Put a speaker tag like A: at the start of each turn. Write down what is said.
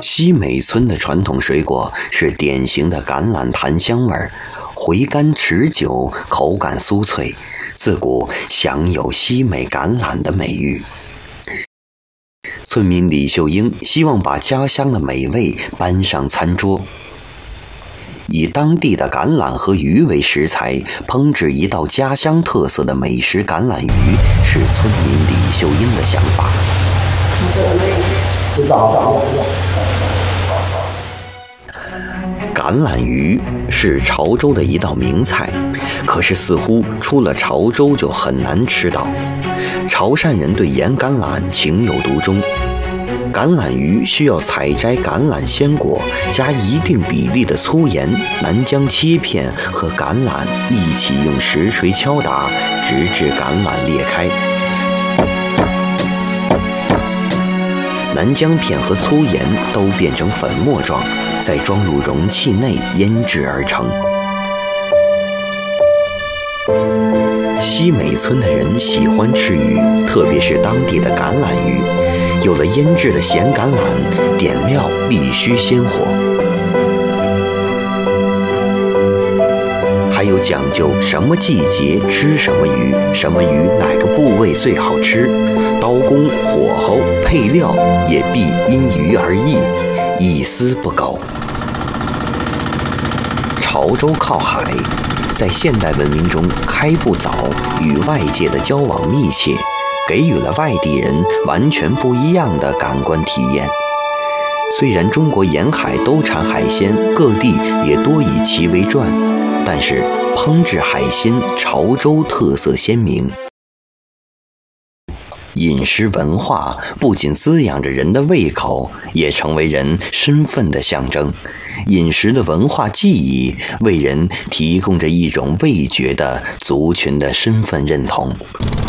A: 西美村的传统水果是典型的橄榄檀香味，回甘持久，口感酥脆，自古享有西美橄榄的美誉。村民李秀英希望把家乡的美味搬上餐桌，以当地的橄榄和鱼为食材，烹制一道家乡特色的美食橄榄鱼，是村民李秀英的想法。橄榄鱼是潮州的一道名菜，可是似乎出了潮州就很难吃到。潮汕人对盐橄榄情有独钟，橄榄鱼需要采摘橄榄鲜果，加一定比例的粗盐、南姜切片和橄榄一起用石锤敲打，直至橄榄裂开。南姜片和粗盐都变成粉末状，再装入容器内腌制而成。西美村的人喜欢吃鱼，特别是当地的橄榄鱼。有了腌制的咸橄榄，点料必须鲜火。还有讲究什么季节吃什么鱼，什么鱼哪个部位最好吃，刀工、火候、配料也必因鱼而异，一丝不苟。潮州靠海，在现代文明中开埠早，与外界的交往密切，给予了外地人完全不一样的感官体验。虽然中国沿海都产海鲜，各地也多以其为传，但是烹制海鲜潮州特色鲜明。饮食文化不仅滋养着人的胃口，也成为人身份的象征。饮食的文化记忆为人提供着一种味觉的族群的身份认同。